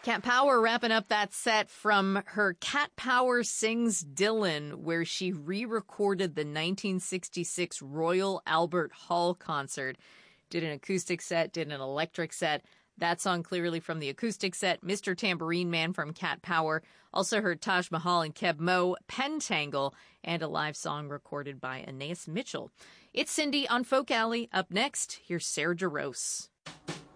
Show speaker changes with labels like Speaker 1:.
Speaker 1: Cat Power wrapping up that set from her Cat Power Sings Dylan, where she re-recorded the 1966 Royal Albert Hall concert. Did an acoustic set, did an electric set. That song clearly from the acoustic set. Mr. Tambourine Man from Cat Power. Also heard Taj Mahal and Keb Mo, Pentangle, and a live song recorded by Anais Mitchell. It's Cindy on Folk Alley. Up next, here's Sarah Jarosz.